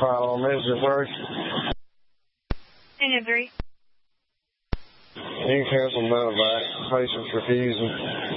file on this. It works. Hang on, 3. You can cancel medevac. Patient's refusing.